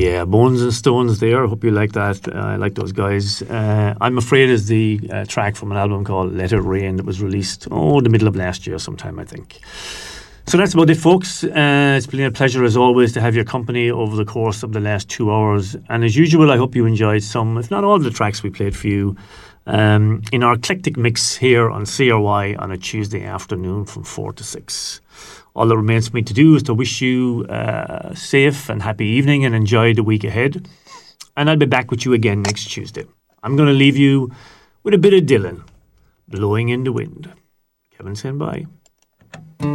Yeah, Bones and Stones there. Hope you like that. I like those guys. I'm Afraid is the track from an album called Let It Rain that was released, the middle of last year sometime, I think. So that's about it, folks. It's been a pleasure, as always, to have your company over the course of the last 2 hours. And as usual, I hope you enjoyed some, if not all, of the tracks we played for you in our eclectic mix here on CRY on a Tuesday afternoon from 4 to 6. All that remains for me to do is to wish you a safe and happy evening and enjoy the week ahead. And I'll be back with you again next Tuesday. I'm going to leave you with a bit of Dylan, Blowing in the Wind. Kevin saying bye.